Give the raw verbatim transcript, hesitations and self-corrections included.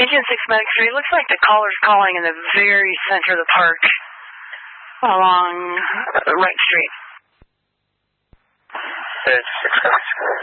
Engine six Medic three, looks like the caller's calling in the very center of the park along Wright Street. It's six Medic.